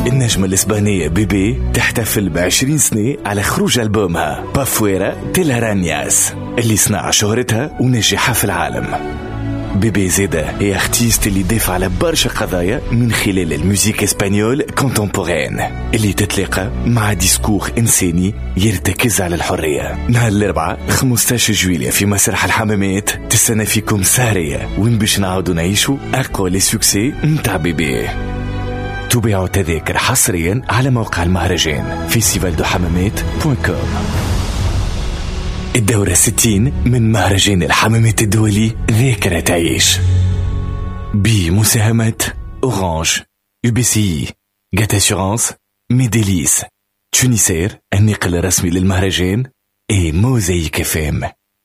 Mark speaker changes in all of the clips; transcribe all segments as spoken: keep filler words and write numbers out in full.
Speaker 1: النجمة الإسبانية بيبي تحتفل بعشرين سنة على خروج ألبومها بافويرا تيلارانياس اللي صنع شهرتها ونجحها في العالم. بيبي زيدا هي ارتيست اللي دافع على برشا قضايا من خلال الموسيقى اسبانيول كونتمبورين اللي تتلاقى مع ديسكور إنساني يرتكز على الحرية. نهار الأربعاء خمسة عشر جويلية في مسرح الحمامات تستنى فيكم سهرية وين باش نعاودوا نعيشوا أقوى لي سوكسي متاع بيبي. تباعوا تذاكر حصريا على موقع المهرجان فيستيفال دو حمامات دوت كوم. الدورة ستين من مهرجان الحمامات الدولي ذاكرة تعيش بمساهمة أورانج، يو بي سي، جات أسيورانس، ميديليس، تونيسير النقل الرسمي للمهرجان، اي موزايك اف ام.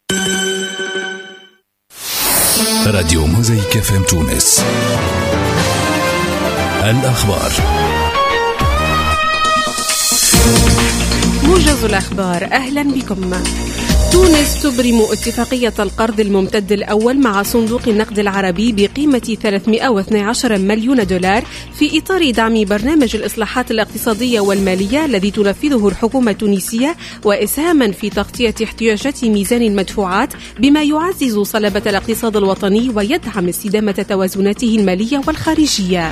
Speaker 2: راديو موزايك اف ام تونس. الأخبار.
Speaker 3: موجز الأخبار، أهلا بكم. تونس تبرم اتفاقية القرض الممتد الأول مع صندوق النقد العربي بقيمة ثلاثمئة واثني عشر مليون دولار في إطار دعم برنامج الإصلاحات الاقتصادية والمالية الذي تنفذه الحكومة التونسية، وإسهاما في تغطية احتياجات ميزان المدفوعات بما يعزز صلابة الاقتصاد الوطني ويدعم استدامة توازناته المالية والخارجية.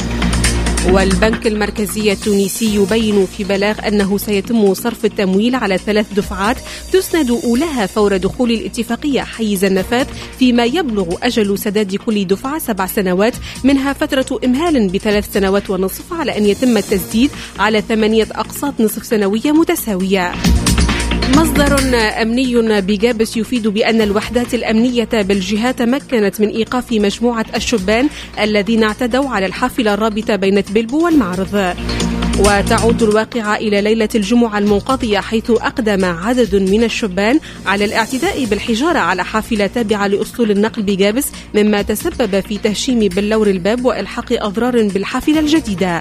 Speaker 3: والبنك المركزي التونسي يبين في بلاغ أنه سيتم صرف التمويل على ثلاث دفعات تسند أولاها فور دخول الاتفاقية حيز النفاذ، فيما يبلغ أجل سداد كل دفعة سبع سنوات، منها فترة إمهال بثلاث سنوات ونصف على أن يتم التسديد على ثمانية أقساط نصف سنوية متساوية. مصدر أمني بجابس يفيد بأن الوحدات الأمنية بالجهة تمكنت من إيقاف مجموعة الشبان الذين اعتدوا على الحافلة الرابطة بين تبلبو والمعرض. وتعود الواقعة إلى ليلة الجمعة المنقضية، حيث أقدم عدد من الشبان على الاعتداء بالحجارة على حافلة تابعة لأسطول النقل بجابس، مما تسبب في تهشيم بلور الباب وإلحاق أضرار بالحافلة الجديدة.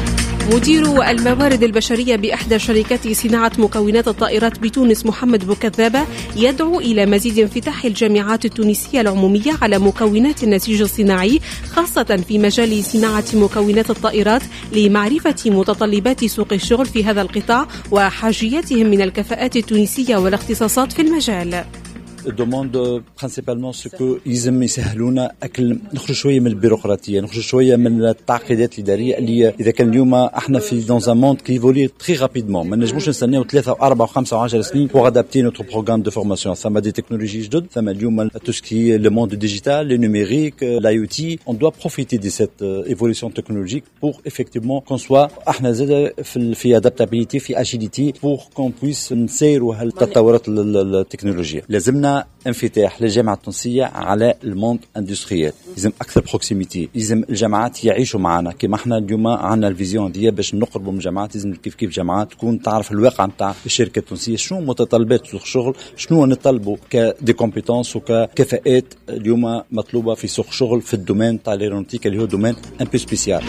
Speaker 3: مدير الموارد البشرية بإحدى شركات صناعة مكونات الطائرات بتونس محمد بوكذابة يدعو إلى مزيد انفتاح الجامعات التونسية العمومية على مكونات النسيج الصناعي، خاصة في مجال صناعة مكونات الطائرات، لمعرفة متطلبات سوق الشغل في هذا القطاع وحاجياتهم من الكفاءات التونسية والاختصاصات في المجال.
Speaker 4: دوموند برينسيبالمون سكو يلزم يسهلونا اكل، نخرج شويه من البيروقراطيه، نخرج شويه من التعقيدات الاداريه اللي اذا كان اليوم احنا في دون ان موند كي فولي تري رابيدمون، ما نجموش نستناو ثلاثه واربعه وخمسه وعشر سنين بوغ ادابتي نوتر بروغرام دو فورماسيون. ثم دي تكنولوجي جدد، ثم اليوم تو سكي لو موند ديجيتال، لو نوميريك، لاي او تي، اون دوا بروفيتي دي سيت ايفولوسيون تكنولوجيك بوغ افيكتيفمون كون سوا احنا زاد في في ادابتابيليتي، في اجيليتي، بوغ كون بويس نسيروا هالتطورات التكنولوجيه. لازمنا انفتاح للجامعة التونسية على الموند اندستريال، لازم أكثر بروكسيميتي، لازم الجامعات يعيشوا معنا كما احنا اليوم عندنا الفيزيون دي باش نقربوا من الجامعات. لازم كيف كيف جامعات تكون تعرف الواقع نتاع الشركة التونسية، شنو متطلبات سوق الشغل، شنو نطلبوا كدي كومبيتونس وككفاءات اليوم مطلوبة في سوق الشغل في الدومين تاع الايرونوتيك اللي هو دومين ان بو سبيسيال.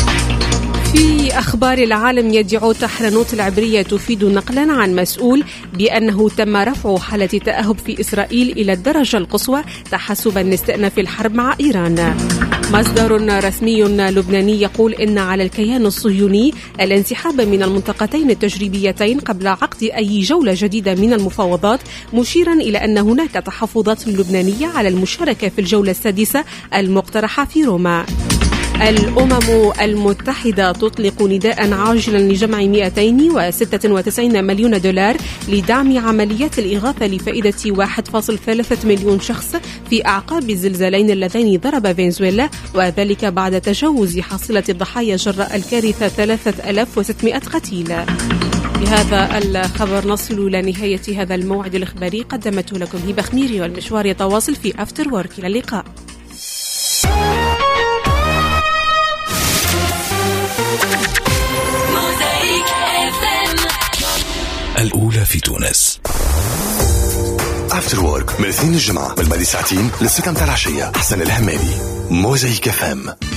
Speaker 3: في أخبار العالم، يدعو تحرنوت العبرية تفيد نقلا عن مسؤول بأنه تم رفع حالة تأهب في إسرائيل إلى الدرجة القصوى تحسبا لاستئناف الحرب مع إيران. مصدر رسمي لبناني يقول إن على الكيان الصهيوني الانسحاب من المنطقتين التجريبيتين قبل عقد أي جولة جديدة من المفاوضات، مشيرا إلى أن هناك تحفظات لبنانية على المشاركة في الجولة السادسة المقترحة في روما. الأمم المتحدة تطلق نداء عاجلا لجمع مئتين وستة وتسعين مليون دولار لدعم عمليات الإغاثة لفائدة واحد فاصلة ثلاثة مليون شخص في أعقاب الزلزالين اللذين ضرب فنزويلا، وذلك بعد تجاوز حصيلة الضحايا جراء الكارثة ثلاثة آلاف وستمائة قتيل. بهذا الخبر نصل إلى نهاية هذا الموعد الإخباري، قدمته لكم هبة خميري، والمشوار يتواصل في أفتر وورك. إلى اللقاء.
Speaker 2: الأولى في تونس.
Speaker 5: أفتر وورك من الاثنين الجمعة من بعد ساعتين للستة متاع العشية. حسن الهمالي، موزايك اف ام.